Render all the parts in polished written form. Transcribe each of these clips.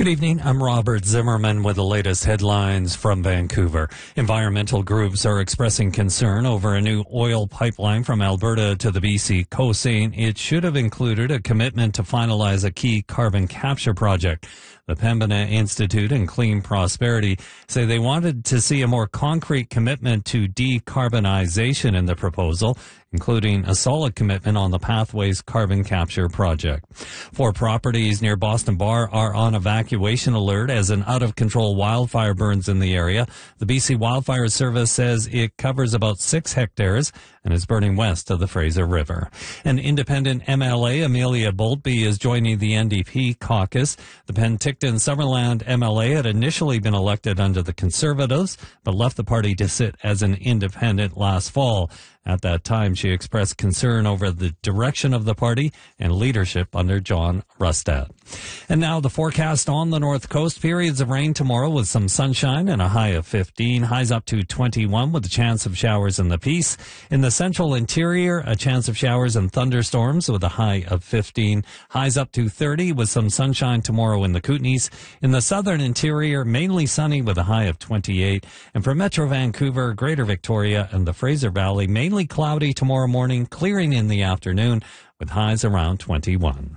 Good evening. I'm Robert Zimmerman with the latest headlines from Vancouver. Environmental groups are expressing concern over a new oil pipeline from Alberta to the BC coast, saying it should have included a commitment to finalize a key carbon capture project. The Pembina Institute and Clean Prosperity say they wanted to see a more concrete commitment to decarbonization in the proposal, including a solid commitment on the Pathways carbon capture project. 4 properties near Boston Bar are on evacuation alert as an out-of-control wildfire burns in the area. The BC Wildfire Service says it covers about 6 hectares and is burning west of the Fraser River. An independent MLA, Amelia Boltby, is joining the NDP caucus. The Penticton-Summerland MLA had initially been elected under the Conservatives, but left the party to sit as an independent last fall. At that time, she expressed concern over the direction of the party and leadership under John Rustad. And now the forecast on the North Coast. Periods of rain tomorrow with some sunshine and a high of 15. Highs up to 21 with a chance of showers in the Peace. In the central interior, a chance of showers and thunderstorms with a high of 15. Highs up to 30 with some sunshine tomorrow in the Kootenays. In the southern interior, mainly sunny with a high of 28. And for Metro Vancouver, Greater Victoria, and the Fraser Valley, mainly cloudy tomorrow morning, clearing in the afternoon with highs around 21.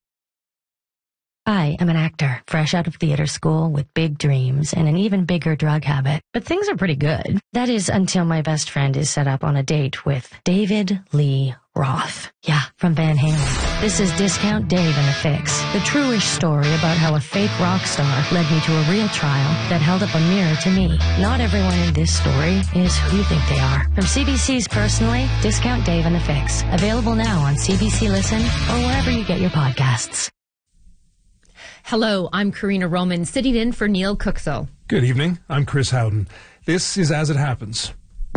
I am an actor, fresh out of theater school with big dreams and an even bigger drug habit. But things are pretty good. That is until my best friend is set up on a date with David Lee Roth. Yeah, from Van Halen. This is Discount Dave and the Fix, the true-ish story about how a fake rock star led me to a real trial that held up a mirror to me. Not everyone in this story is who you think they are. From CBC's Personally, Discount Dave and the Fix. Available now on CBC Listen or wherever you get your podcasts. Hello, I'm Karina Roman, sitting in for Neil Cookthall. Good evening, I'm Chris Howden. This is As It Happens.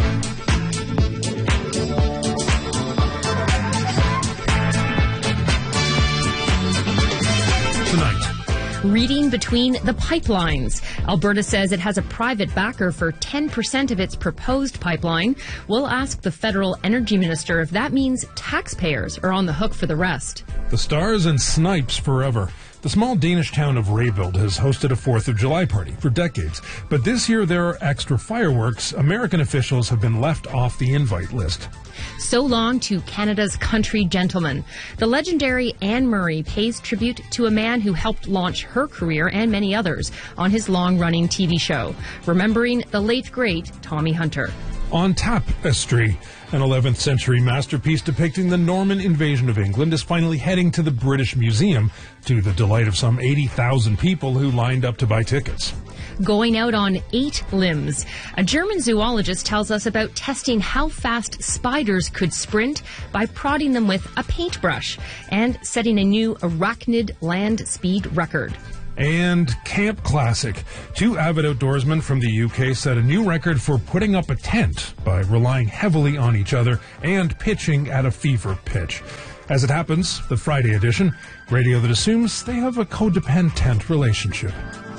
Tonight. Reading between the pipelines. Alberta says it has a private backer for 10% of its proposed pipeline. We'll ask the federal energy minister if that means taxpayers are on the hook for the rest. The Stars and Snipes forever. The small Danish town of Raybild has hosted a 4th of July party for decades, but this year there are extra fireworks. American officials have been left off the invite list. So long to Canada's country gentleman. The legendary Anne Murray pays tribute to a man who helped launch her career and many others on his long-running TV show, remembering the late, great Tommy Hunter. On Tapestry, an 11th century masterpiece depicting the Norman invasion of England, is finally heading to the British Museum, to the delight of some 80,000 people who lined up to buy tickets. Going out on 8 limbs. A German zoologist tells us about testing how fast spiders could sprint by prodding them with a paintbrush and setting a new arachnid land speed record. And Camp Classic. 2 avid outdoorsmen from the UK set a new record for putting up a tent by relying heavily on each other and pitching at a fever pitch. As it happens, the Friday edition, radio that assumes they have a codependent relationship.